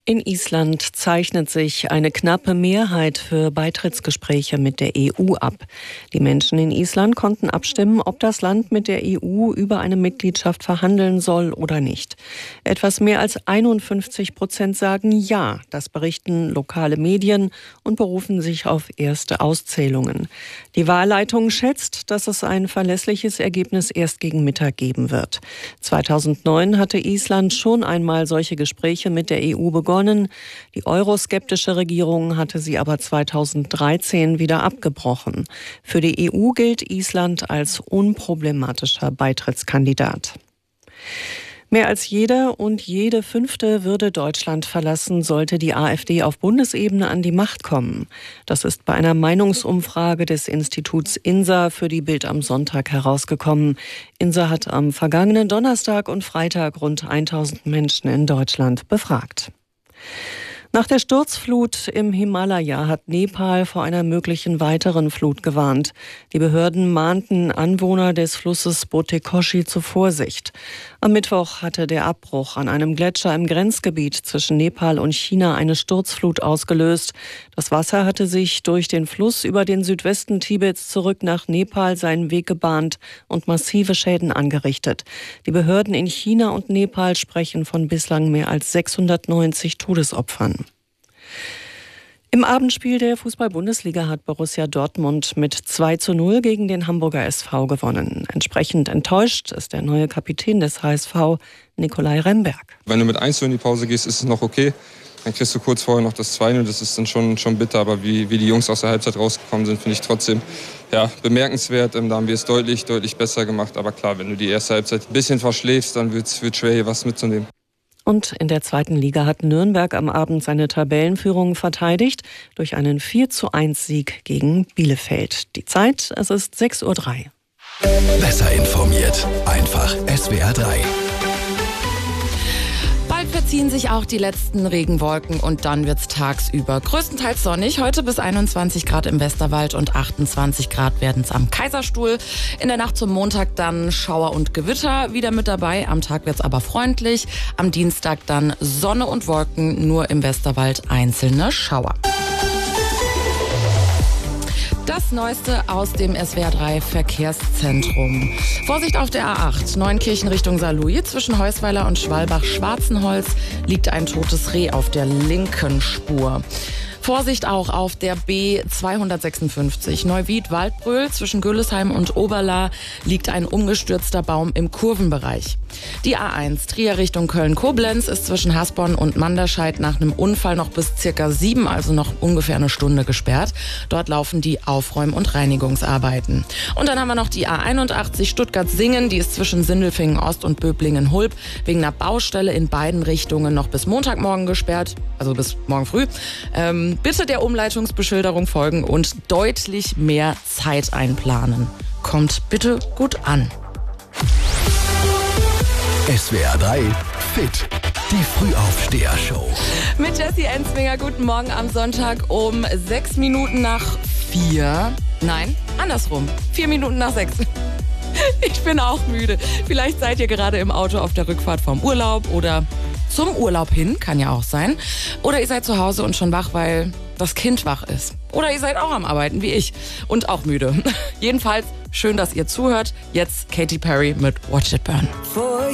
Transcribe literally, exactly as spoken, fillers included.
In Island zeichnet sich eine knappe Mehrheit für Beitrittsgespräche mit der E U ab. Die Menschen in Island konnten abstimmen, ob das Land mit der E U über eine Mitgliedschaft verhandeln soll oder nicht. Etwas mehr als einundfünfzig Prozent sagen Ja. Das berichten lokale Medien und berufen sich auf erste Auszählungen. Die Wahlleitung schätzt, dass es ein verlässliches Ergebnis erst gegen Mittag geben wird. zweitausendneun hatte Island schon einmal solche Gespräche mit der E U begonnen. Die euroskeptische Regierung hatte sie aber zweitausenddreizehn wieder abgebrochen. Für die E U gilt Island als unproblematischer Beitrittskandidat. Mehr als jeder und jede Fünfte würde Deutschland verlassen, sollte die AfD auf Bundesebene an die Macht kommen. Das ist bei einer Meinungsumfrage des Instituts INSA für die Bild am Sonntag herausgekommen. INSA hat am vergangenen Donnerstag und Freitag rund tausend Menschen in Deutschland befragt. Nach der Sturzflut im Himalaya hat Nepal vor einer möglichen weiteren Flut gewarnt. Die Behörden mahnten Anwohner des Flusses Botekoshi zur Vorsicht. Am Mittwoch hatte der Abbruch an einem Gletscher im Grenzgebiet zwischen Nepal und China eine Sturzflut ausgelöst. Das Wasser hatte sich durch den Fluss über den Südwesten Tibets zurück nach Nepal seinen Weg gebahnt und massive Schäden angerichtet. Die Behörden in China und Nepal sprechen von bislang mehr als sechshundertneunzig Todesopfern. Im Abendspiel der Fußball-Bundesliga hat Borussia Dortmund mit zwei zu null gegen den Hamburger S V gewonnen. Entsprechend enttäuscht ist der neue Kapitän des H S V, Nicolai Remberg. Wenn du mit eins zu null in die Pause gehst, ist es noch okay. Dann kriegst du kurz vorher noch das zwei null, das ist dann schon, schon bitter. Aber wie, wie die Jungs aus der Halbzeit rausgekommen sind, finde ich trotzdem ja, bemerkenswert. Da haben wir es deutlich, deutlich besser gemacht. Aber klar, wenn du die erste Halbzeit ein bisschen verschläfst, dann wird es schwer, hier was mitzunehmen. Und in der zweiten Liga hat Nürnberg am Abend seine Tabellenführung verteidigt durch einen vier zu eins Sieg gegen Bielefeld. Die Zeit, es ist sechs Uhr drei. Besser informiert, einfach S W R drei. Bald verziehen sich auch die letzten Regenwolken und dann wird's tagsüber größtenteils sonnig. Heute bis einundzwanzig Grad im Westerwald und achtundzwanzig Grad werden's am Kaiserstuhl. In der Nacht zum Montag dann Schauer und Gewitter wieder mit dabei. Am Tag wird's aber freundlich. Am Dienstag dann Sonne und Wolken, nur im Westerwald einzelne Schauer. Das Neueste aus dem S W R drei Verkehrszentrum. Vorsicht auf der A acht, Neunkirchen Richtung Saarlouis. Zwischen Heusweiler und Schwalbach-Schwarzenholz liegt ein totes Reh auf der linken Spur. Vorsicht auch auf der B zweihundertsechsundfünfzig Neuwied-Waldbröl. Zwischen Göllesheim und Oberla liegt ein umgestürzter Baum im Kurvenbereich. Die A eins Trier Richtung Köln-Koblenz ist zwischen Hasborn und Manderscheid nach einem Unfall noch bis circa sieben, also noch ungefähr eine Stunde gesperrt. Dort laufen die Aufräum- und Reinigungsarbeiten. Und dann haben wir noch die A einundachtzig Stuttgart-Singen, die ist zwischen Sindelfingen-Ost und Böblingen-Hulb wegen einer Baustelle in beiden Richtungen noch bis Montagmorgen gesperrt, also bis morgen früh. Ähm, bitte der Umleitungsbeschilderung folgen und deutlich mehr Zeit einplanen. Kommt bitte gut an. S W R drei Fit, die Frühaufsteher-Show. Mit Jessie Ensminger, guten Morgen am Sonntag um sechs Minuten nach vier. Nein, andersrum. Vier Minuten nach sechs. Ich bin auch müde. Vielleicht seid ihr gerade im Auto auf der Rückfahrt vom Urlaub oder zum Urlaub hin, kann ja auch sein. Oder ihr seid zu Hause und schon wach, weil das Kind wach ist. Oder ihr seid auch am Arbeiten, wie ich. Und auch müde. Jedenfalls schön, dass ihr zuhört. Jetzt Katy Perry mit Watch It Burn.